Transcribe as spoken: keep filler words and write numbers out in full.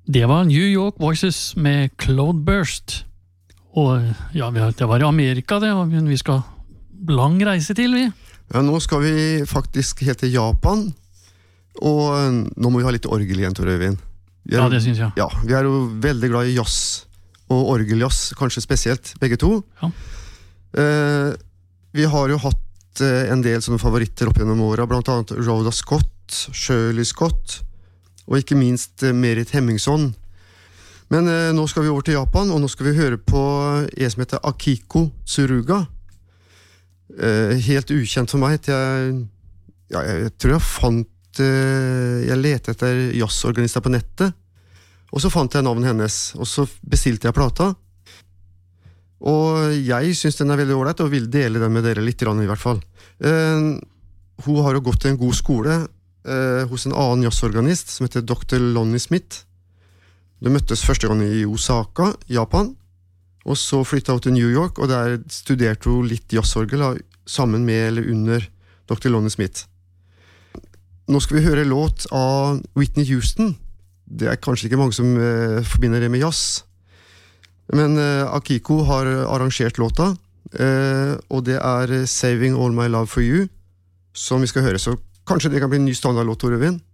Det var New York Voices med Cloudburst. Og ja, det var i Amerika det, men vi skal lang reise til, vi. Ja, nå skal vi faktisk helt til Japan, og nå må vi ha litt orgel igjen, Tor Øyvind. Er, ja, det synes jeg. Ja, vi er jo veldig glad i jazz, og orgeljazz, kanskje spesielt, begge to. Ja. Eh, vi har jo hatt eh, en del sånne favoritter opp gjennom året, blant annet Rhoda Scott, Shirley Scott, og ikke minst eh, Merit Hemmingsson. Men eh, nå skal vi over til Japan, og nå skal vi høre på en som heter Akiko Tsuruga. Eh, helt ukjent for meg. Jeg, ja, jeg tror jeg fant eh, Jeg lette etter jazzorganister på nettet, og så fant jeg navnet hennes, og så bestilte jeg plata. Og jeg synes den er veldig ordentlig, og vil dele den med dere litt grann i hvert fall. Eh, hun har jo gått til en god skole eh, hos en annen jazzorganist som heter doktor Lonnie Smith. De møttes første gang i Osaka, Japan, og så flyttet hun til New York, og der studerte hun litt jazzorgel sammen med eller under doktor Lonnie Smith. Nå skal vi høre låt av Whitney Houston. Det er kanskje ikke mange som eh, forbinder det med jazz, men eh, Akiko har arrangert låta, eh, og det er Saving All My Love For You, som vi skal høre, så kanskje det kan bli en ny standardlåt, Tor Øyvind?